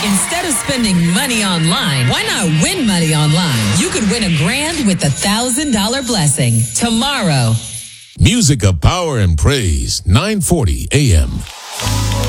Instead of spending money online, why not win money online? You could win $1,000 with $1,000 blessing tomorrow. Music of Power and Praise, 940 AM.